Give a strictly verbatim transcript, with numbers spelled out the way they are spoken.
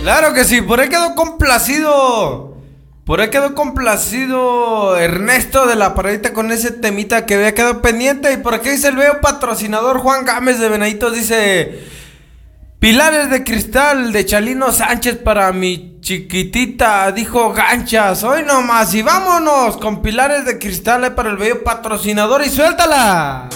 Claro que sí, por ahí quedó complacido. Por ahí quedó complacido Ernesto de la Paradita con ese temita que había quedado pendiente. Y por aquí dice el veo patrocinador Juan Gámez de Venaditos. Dice: pilares de cristal de Chalino Sánchez para mi chiquitita, dijo Ganchas. Hoy nomás y vámonos con pilares de cristal para el bello patrocinador y suéltala.